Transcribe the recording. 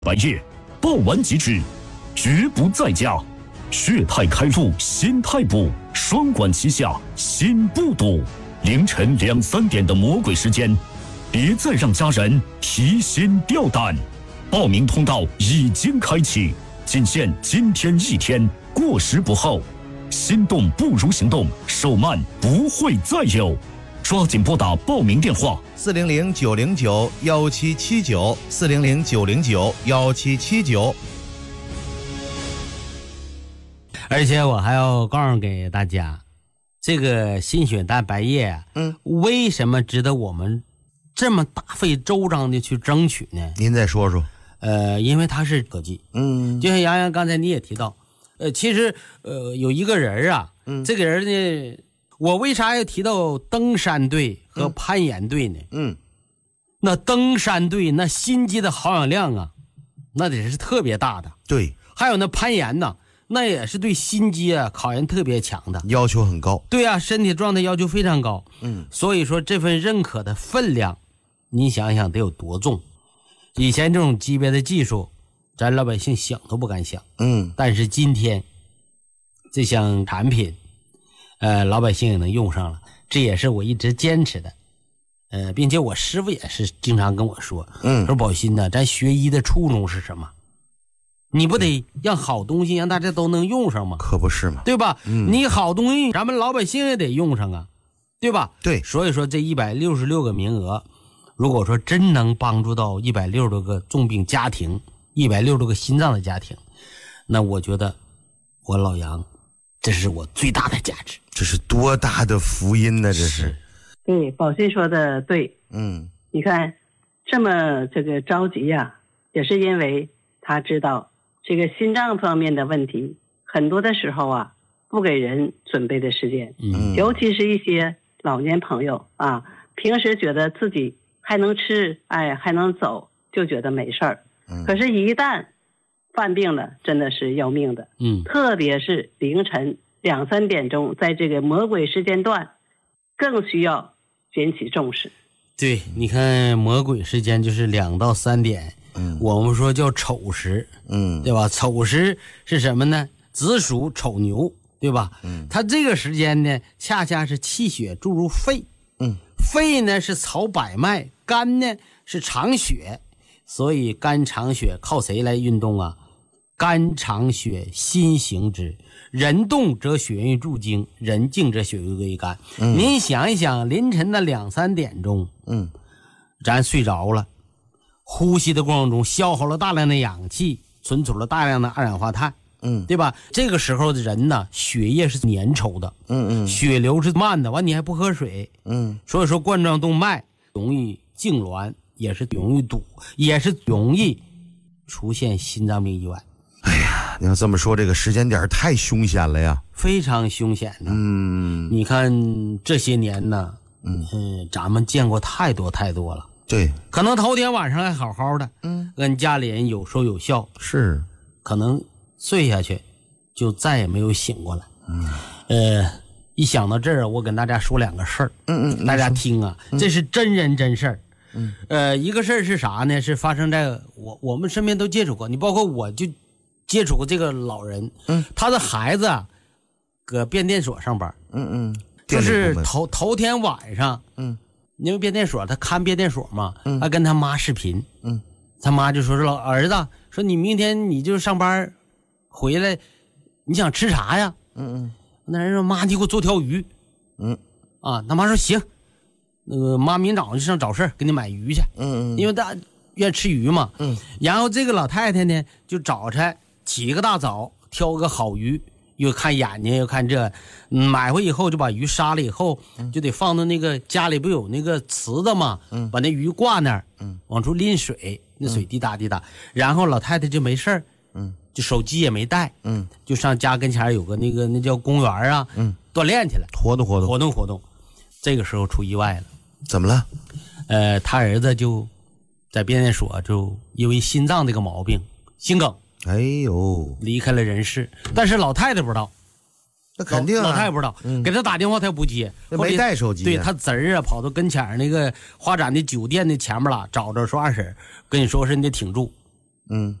百叶爆丸即止，绝不再加。血态开路，心态补，双管齐下，心不堵。凌晨2、3点的魔鬼时间，别再让家人提心吊胆。报名通道已经开启，仅限今天1天，过时不候。心动不如行动，手慢不会再有。抓紧拨打报名电话 400-909-1779，400-909-1779。 而且我还要告诉给大家，这个心血蛋白液为什么值得我们这么大费周章的去争取呢？ 您再说说。 因为它是科技。就像杨洋刚才你也提到，其实有一个人啊，这个人呢，我为啥要提到登山队和攀岩队呢？那登山队那心肌的耗氧量啊，那得是特别大的。 对， 还有那攀岩呢，那也是对心肌啊考验特别强的， 要求很高。 对啊，身体状态要求非常高。所以说这份认可的分量，你想想得有多重。以前这种级别的技术，咱老百姓想都不敢想。但是今天这项产品，老百姓也能用上了，这也是我一直坚持的。并且我师傅也是经常跟我说，说宝鑫呢，咱学医的初衷是什么？你不得让好东西让大家都能用上吗？ 可不是嘛， 对吧？你好东西咱们老百姓也得用上啊，对吧？ 对， 所以说这166个名额，如果说真能帮助到160多个重病家庭，160多个心脏的家庭，那我觉得我老杨这是我最大的价值。 这是多大的福音呢？这是。 对，宝鑫说的对。你看这么这个着急呀，也是因为他知道这个心脏方面的问题，很多的时候啊不给人准备的时间。尤其是一些老年朋友啊，平时觉得自己还能吃，还能走，就觉得没事儿。可是一旦犯病了，真的是要命的。特别是凌晨2、3点钟，在这个魔鬼时间段，更需要引起重视。 对，你看魔鬼时间就是2到3点，我们说叫丑时，对吧？丑时是什么呢？子鼠丑牛，对吧？它这个时间呢，恰恰是气血注入肺，肺呢是曹百脉，肝呢是藏血，所以肝藏血靠谁来运动啊？肝藏血，心行之。人动则血液入经，人静则血液归肝。您想一想，凌晨的2、3点钟，咱睡着了，呼吸的过程中消耗了大量的氧气，存储了大量的二氧化碳，对吧？这个时候的人呢，血液是粘稠的，血流是慢的，完你还不喝水，所以说冠状动脉容易痉挛，也是容易堵，也是容易出现心脏病意外。 哎呀，你要这么说，这个时间点太凶险了呀， 非常凶险的。你看这些年呢，咱们见过太多太多了。 对， 可能头天晚上还好好的，跟家里人有说有笑， 是， 可能睡下去就再也没有醒过来。一想到这儿，我跟大家说2个事儿，大家听啊，这是真人真事儿。一个事儿是啥呢？是发生在我们身边都接触过，你包括我就接触过这个头人，他的孩子啊搁变电所上班，就是头天晚上，因为变电所他看变电所嘛，他跟他妈视频，他妈就说老儿子说你明天你就上班回来，你想吃啥呀？那人说妈你给我做条鱼，他妈说行，那个妈明早就上早市给你买鱼去，因为大愿意吃鱼嘛，然后这个老太太呢就早晨起个大早挑个好鱼，又看眼睛又看这，买回以后就把鱼杀了以后，就得放到那个家里不有那个池子嘛，把那鱼挂那儿，往出拎水，那水滴答滴答，然后老太太就没事儿，就手机也没带，就上家跟前有个那叫公园啊，锻炼去了，活动。这个时候出意外了。 怎么了？ 他儿子就在变电所就因为心脏这个毛病，心梗， 哎呦， 离开了人世。但是老太太不知道， 那肯定老太太不知道，给他打电话他也不接， 没带手机。 对，他侄儿啊跑到跟前那个花展的酒店的前面了，找着说二婶跟你说是你得挺住， 嗯，